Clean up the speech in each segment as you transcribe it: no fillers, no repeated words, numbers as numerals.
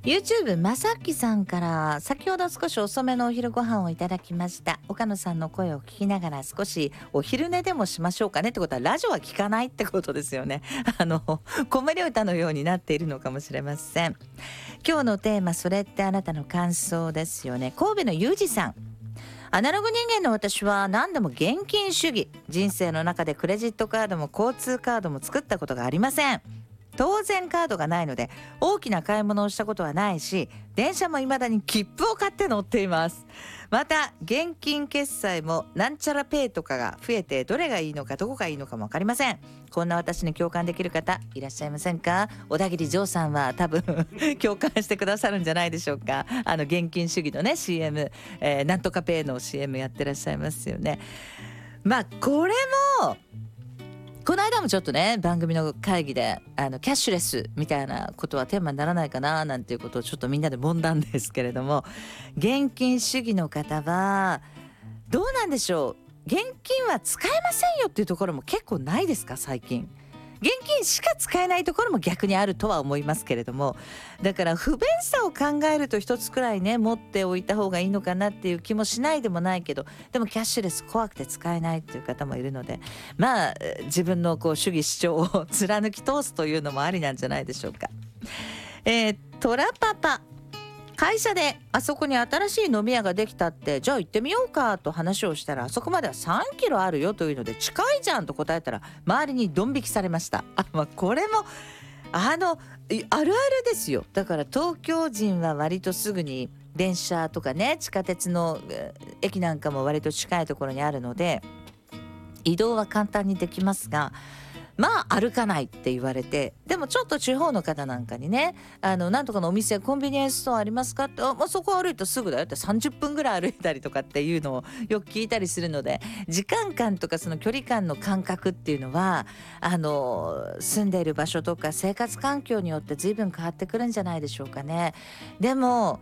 YouTube まさきさんから、先ほど少し遅めのお昼ご飯をいただきました。岡野さんの声を聞きながら少しお昼寝でもしましょうかねってことは、ラジオは聞かないってことですよね。子守歌のようになっているのかもしれません。今日のテーマ、それってあなたの感想ですよね。神戸のゆうじさん。アナログ人間の私は何でも現金主義。人生の中でクレジットカードも交通カードも作ったことがありません。当然カードがないので大きな買い物をしたことはないし、電車も未だに切符を買って乗っています。また現金決済もなんちゃらペイとかが増えて、どれがいいのかどこがいいのかも分かりません。こんな私に共感できる方いらっしゃいませんか？小田切丈さんは多分共感してくださるんじゃないでしょうか。現金主義のね CM、なんとかペイの CM やってらっしゃいますよね。まあこれもこの間もちょっとね、番組の会議でキャッシュレスみたいなことはテーマにならないかななんていうことをちょっとみんなで揉んだんですけれども、現金主義の方はどうなんでしょう。現金は使えませんよっていうところも結構ないですか？最近現金しか使えないところも逆にあるとは思いますけれども、だから不便さを考えると一つくらいね持っておいた方がいいのかなっていう気もしないでもないけど、でもキャッシュレス怖くて使えないっていう方もいるので、まあ自分の主義主張を貫き通すというのもありなんじゃないでしょうか。トラパパ、会社であそこに新しい飲み屋ができたって、じゃあ行ってみようかと話をしたら、あそこまでは3キロあるよというので近いじゃんと答えたら周りにドン引きされました。これもあるあるですよ。だから東京人は割とすぐに電車とかね、地下鉄の駅なんかも割と近いところにあるので移動は簡単にできますが、まあ歩かないって言われて、でもちょっと地方の方なんかにね、なんとかのお店コンビニエンスストアありますかって、そこ歩いてすぐだよって30分ぐらい歩いたりとかっていうのをよく聞いたりするので、時間感とかその距離感の感覚っていうのは住んでいる場所とか生活環境によって随分変わってくるんじゃないでしょうかね。でも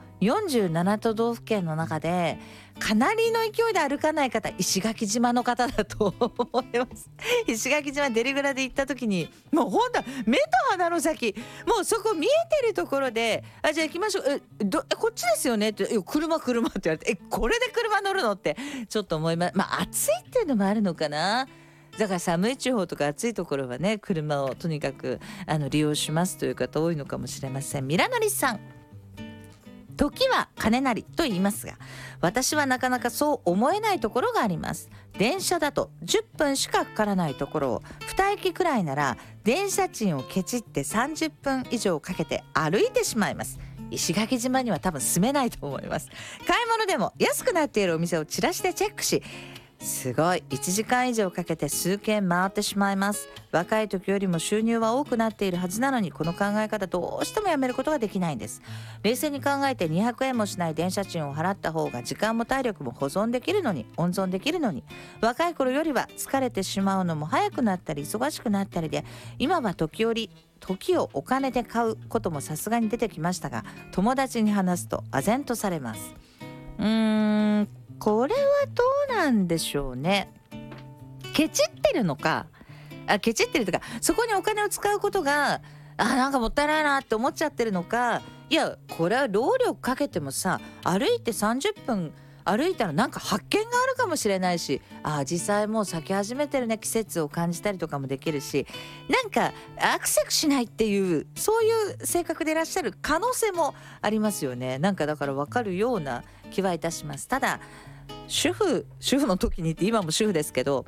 47都道府県の中でかなりの勢いで歩かない方、石垣島の方だと思います。石垣島デリグラで行った時に、もうほんと目と鼻の先、もうそこ見えてるところで、じゃあ行きましょう、こっちですよねって、車って言われて、これで車乗るのってちょっと思います。暑いっていうのもあるのかな。だから寒い地方とか暑いところはね、車をとにかく利用しますという方多いのかもしれません。ミラノリさん、時は金なりと言いますが、私はなかなかそう思えないところがあります。電車だと10分しかかからないところを2駅くらいなら電車賃をケチって30分以上かけて歩いてしまいます。石垣島には多分住めないと思います。買い物でも安くなっているお店をチラシでチェックし、すごい1時間以上かけて数軒回ってしまいます。若い時よりも収入は多くなっているはずなのに、この考え方どうしてもやめることができないんです。冷静に考えて200円もしない電車賃を払った方が時間も体力も温存できるのに、若い頃よりは疲れてしまうのも早くなったり忙しくなったりで、今は時をお金で買うこともさすがに出てきましたが、友達に話すと唖然とされます。これはどうなんでしょうね。ケチってるのか、ケチってるとか、そこにお金を使うことがなんかもったいないなって思っちゃってるのか、いやこれは労力かけてもさ、歩いて30分歩いたらなんか発見があるかもしれないし、実際もう咲き始めてるね、季節を感じたりとかもできるし、なんかアクセスしないっていうそういう性格でいらっしゃる可能性もありますよね。なんかだから分かるような気はいたします。ただ主婦の時にって、今も主婦ですけど、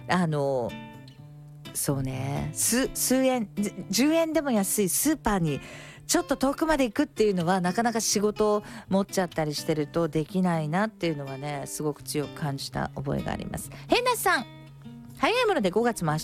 そうね、数円10円でも安いスーパーにちょっと遠くまで行くっていうのは、なかなか仕事を持っちゃったりしてるとできないなっていうのはね、すごく強く感じた覚えがあります。変なさん、早いもので5月も明日